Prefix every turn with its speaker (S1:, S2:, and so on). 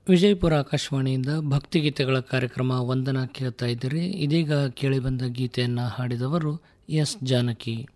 S1: ವಿಜಯಪುರ ಆಕಾಶವಾಣಿಯಿಂದ ಭಕ್ತಿಗೀತೆಗಳ ಕಾರ್ಯಕ್ರಮ ವಂದನಾ ಕೇಳ್ತಾ ಇದ್ದೀರಿ. ಇದೀಗ ಕೇಳಿಬಂದ ಗೀತೆಯನ್ನು ಹಾಡಿದವರು ಎಸ್ ಜಾನಕಿ.